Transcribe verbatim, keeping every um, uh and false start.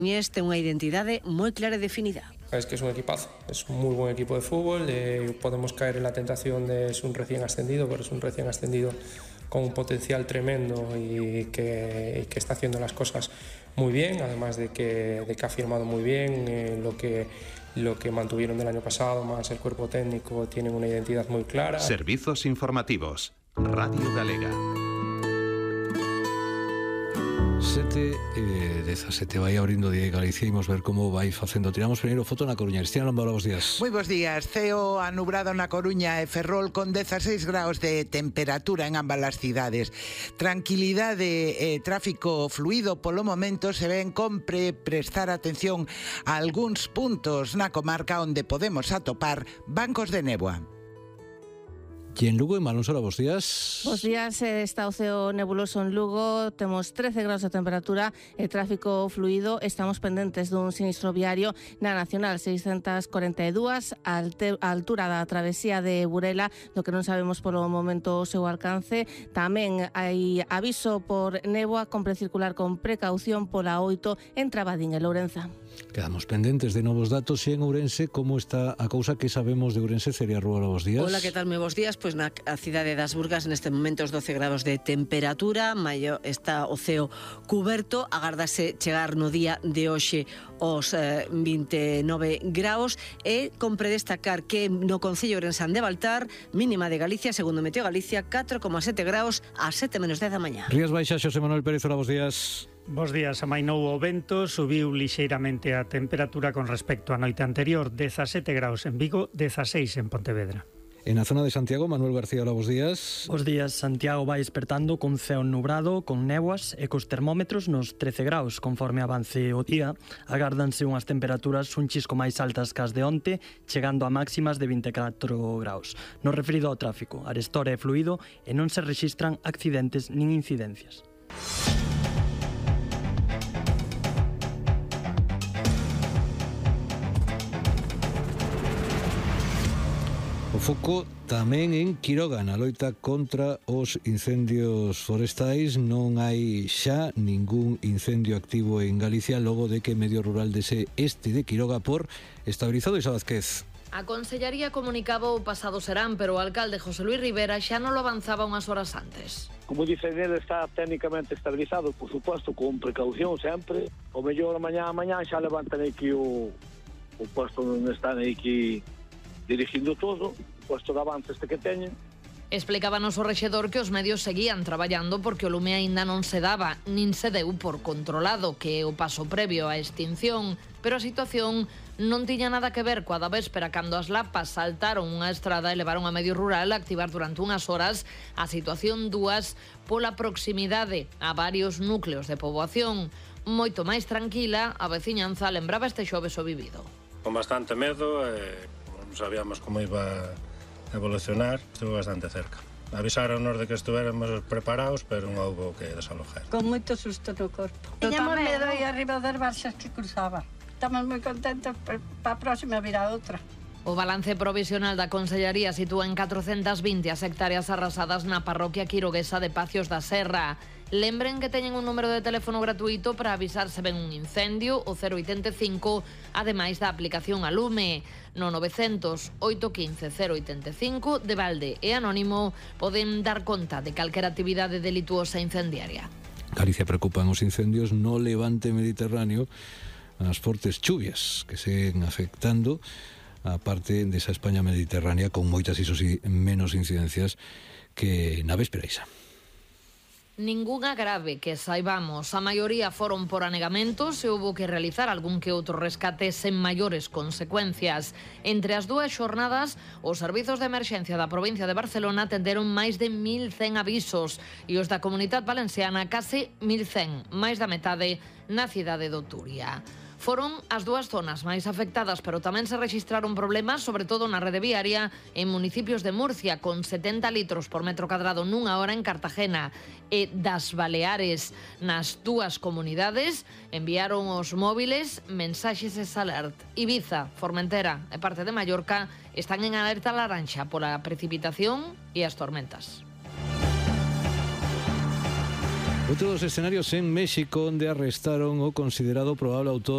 Núñez ten unha identidade moi clara e definida. Es que es un equipazo, es un muy buen equipo de fútbol, eh, podemos caer en la tentación de es un recién ascendido, pero es un recién ascendido con un potencial tremendo y que, y que está haciendo las cosas muy bien, además de que, de que ha firmado muy bien eh, lo que, lo que mantuvieron del año pasado, más el cuerpo técnico, tienen una identidad muy clara. Servizos informativos, Radio Galega. sete e dezasete vai abrindo o Día de Galicia e imos ver como vai facendo. Tiramos primeiro foto na Coruña. Cristina Lombora, bos días. Moi bos días. Ceo anubrado na Coruña e Ferrol con dezaseis graus de temperatura en ambas as cidades. Tranquilidade e tráfico fluido polo momento. Se ven, compre prestar atención a algúns puntos na comarca onde podemos atopar bancos de néboa. E en Lugo, en Malonsola, bos días. Bos días, está o ceo nebuloso en Lugo, temos trece graus de temperatura e tráfico fluido. Estamos pendentes dun sinistro viario na Nacional seiscentos cuarenta e dous, a altura da travesía de Burela, do que non sabemos polo momento o seu alcance. Tamén hai aviso por néboa, compre circular con precaución pola oito en Trabadín e Lourenza. Quedamos pendentes de novos datos e en Ourense, como está a cousa, que sabemos de Ourense? Celia Ruola, bos días. Hola, que tal? Moi bos días. Pois na cidade das Burgas neste momento os doce graus de temperatura, maio está o ceo cuberto, agárdase chegar no día de hoxe os eh, vinte e nove graus e compre destacar que no concello ourensán de Baltar, mínima de Galicia, segundo Meteo Galicia, catro coma sete graus a sete menos dez da mañá. Rías Baixas, Xosé Manuel Pérez, hola, bos días. Bos días, amainou o vento, subiu lixeiramente a temperatura con respecto á noite anterior, dezasete graus en Vigo, dezaseis en Pontevedra. En a zona de Santiago, Manuel García, hola, bos días. Bos días, Santiago vai despertando con ceo nubrado, con néboas e cos termómetros nos trece graus. Conforme avance o día, agárdanse unhas temperaturas un chisco máis altas que as de onte, chegando a máximas de vinte e catro graus. No referido ao tráfico, arestora e fluido e non se rexistran accidentes nin incidencias. O foco tamén en Quiroga, na loita contra os incendios forestais. Non hai xa ningún incendio activo en Galicia, logo de que Medio Rural dese este de Quiroga por estabilizado. Isa Vázquez. A Consellería comunicaba o pasado serán, pero o alcalde José Luis Rivera xa non lo avanzaba unhas horas antes. Como dicen ele, está técnicamente estabilizado, por suposto, con precaución sempre. O mellor mañá a mañá xa levantan aquí o, o posto onde están aquí dirigindo todo, o posto de avance este que teñen. Explícabanos o rexedor que os medios seguían traballando porque o lume aínda non se daba, nin se deu por controlado, que é o paso previo á extinción, pero a situación non tiña nada que ver coa da véspera, cando as lapas saltaron unha estrada e levaron a Medio Rural a activar durante unhas horas a situación dúas pola proximidade a varios núcleos de poboación. Moito máis tranquila, a veciñanza lembraba este xoves o vivido. Con bastante medo, e non sabíamos como iba a evolucionar, estuvo bastante cerca. Avisaron-nos de que estuéramos preparados, pero non houbo que desalojar. Con moito susto no corpo. Tiñamos medo aí arriba das barxas que cruzaba. Estamos moi contentos para a próxima vir a outra. O balance provisional da Consellería sitúa en catrocentas vinte as hectáreas arrasadas na parroquia quiroguesa de Pacios da Serra. Lembren que teñen un número de teléfono gratuito para avisar se ven un incendio, o cero oitenta e cinco, ademais da aplicación a lume. No novecentos, oito quince, cero oitenta e cinco, de balde e anónimo, poden dar conta de calquera actividade delituosa incendiaria. Galicia preocupan os incendios no levante mediterráneo, as fortes chuvias que seguen afectando a parte desa España mediterránea, con moitas, iso sí, menos incidencias que na véspera, Isa. Ningunha grave que saibamos. A maioría foron por anegamentos e houbo que realizar algún que outro rescate sen maiores consecuencias. Entre as dúas xornadas, os servizos de emerxencia da provincia de Barcelona atenderon máis de mil cen avisos e os da Comunidade Valenciana case mil cen, máis da metade na cidade de Turia. Foron as dúas zonas máis afectadas, pero tamén se rexistraron problemas, sobre todo na rede viaria, en municipios de Murcia, con setenta litros por metro cadrado nunha hora en Cartagena, e das Baleares. Nas dúas comunidades enviaron os móviles mensaxes alert. Ibiza, Formentera e parte de Mallorca están en alerta laranxa pola precipitación e as tormentas. Outro dos escenarios en México, onde arrestaron o considerado probable autor